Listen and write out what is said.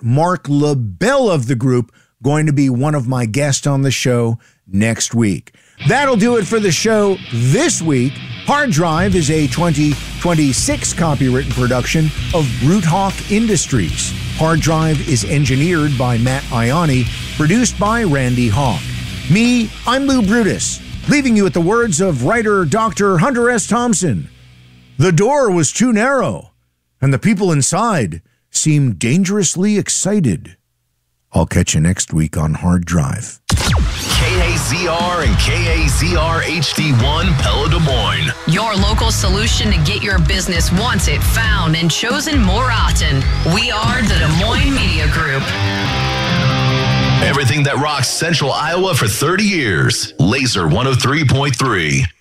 out. Mark LaBelle of the group going to be one of my guests on the show next week. That'll do it for the show this week. Hard Drive is a 2026 copywritten production of Brute Hawk Industries. Hard Drive is engineered by Matt Ioni, produced by Randy Hawk. Me, I'm Lou Brutus, leaving you with the words of writer Dr. Hunter S. Thompson. The door was too narrow, and the people inside seemed dangerously excited. I'll catch you next week on Hard Drive. KAZR and KAZR HD1 Pella Des Moines. Your local solution to get your business wanted, found, and chosen more often. We are the Des Moines Media Group. Everything that rocks Central Iowa for 30 years. Laser 103.3.